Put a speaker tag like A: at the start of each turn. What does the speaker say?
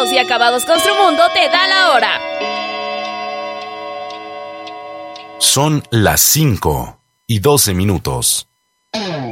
A: Caos y Acabados Construmundo te da la hora.
B: Son las 5:12.